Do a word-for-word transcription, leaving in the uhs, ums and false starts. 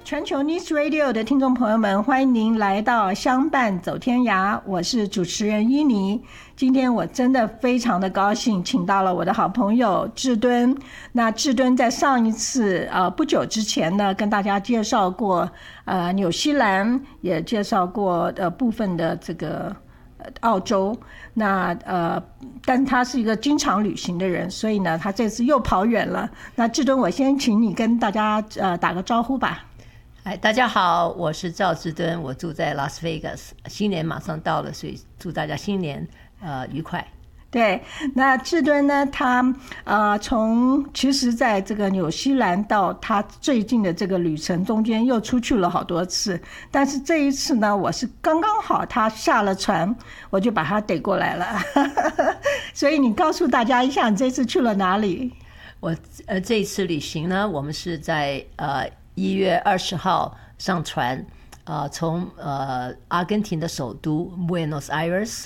全球 News Radio 的听众朋友们，欢迎您来到相伴走天涯，我是主持人伊妮。今天我真的非常的高兴，请到了我的好朋友志敦。那志敦在上一次呃不久之前呢，跟大家介绍过呃纽西兰，也介绍过呃部分的这个澳洲。那呃，但他是一个经常旅行的人，所以呢，他这次又跑远了。那志敦，我先请你跟大家呃打个招呼吧。 哎，大家好，我是赵志敦，我住在拉斯维加斯，新年马上到了，所以祝大家新年呃愉快。 对，那志敦呢，他呃从其实在这个纽西兰到他最近的这个旅程中间又出去了好多次，但是这一次呢，我是刚刚好他下了船，我就把他逮过来了。所以你告诉大家一下，你这次去了哪里？ 我呃这一次旅行呢，我们是在呃一月二十号上船，呃从呃阿根廷的首都 Buenos Aires